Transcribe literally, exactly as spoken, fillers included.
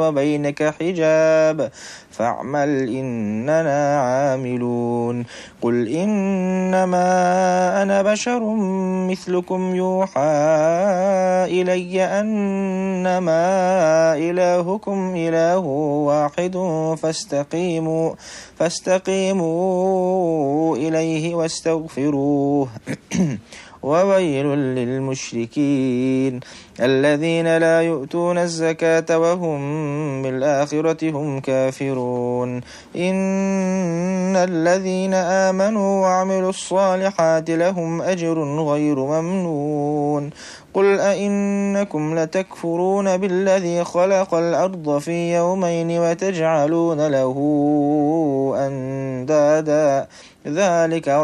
وبينك حجاب فاعمل إننا عاملون قل إنما أنا بشر مثلكم يوحى إلي أنما إلهكم إله واحد فاستقيموا فاستقيموا إليه واستغفروه وويل للمشركين الذين لا يؤتون الزكاة وهم بالآخرة هم كافرون إن الذين آمنوا وعملوا الصالحات لهم أجر غير ممنون قل أئنكم لتكفرون بالذي خلق الأرض في يومين وتجعلون له أندادا ذلك